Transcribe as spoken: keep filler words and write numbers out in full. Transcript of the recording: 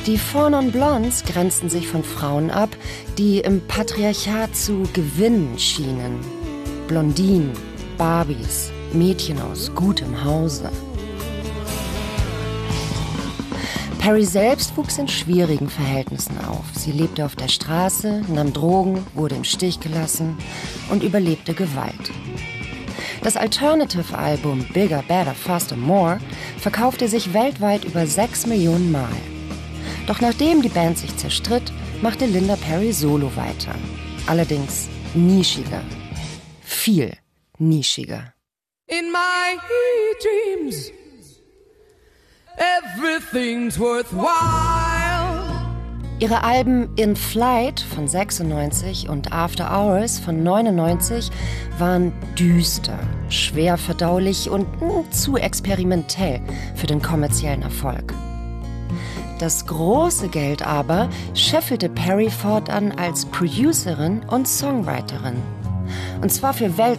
Die Four Non Blondes grenzten sich von Frauen ab, die im Patriarchat zu gewinnen schienen. Blondinen, Barbies, Mädchen aus gutem Hause. Perry selbst wuchs in schwierigen Verhältnissen auf. Sie lebte auf der Straße, nahm Drogen, wurde im Stich gelassen und überlebte Gewalt. Das Alternative-Album Bigger, Better, Faster, More verkaufte sich weltweit über sechs Millionen Mal. Doch nachdem die Band sich zerstritt, machte Linda Perry solo weiter. Allerdings nischiger. Viel nischiger. In my dreams, everything's worthwhile. Ihre Alben In Flight von sechsundneunzig und After Hours von neunundneunzig waren düster, schwer verdaulich und mh, zu experimentell für den kommerziellen Erfolg. Das große Geld aber scheffelte Perry fortan als Producerin und Songwriterin. Und zwar für Welt